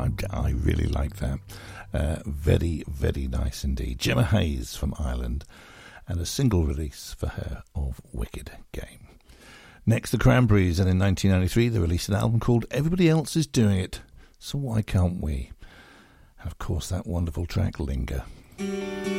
I really like that. Very, very nice indeed. Gemma Hayes from Ireland, and a single release for her of Wicked Game. Next, the Cranberries, and in 1993 they released an album called Everybody Else Is Doing It, So Why Can't We? And of course that wonderful track, Linger.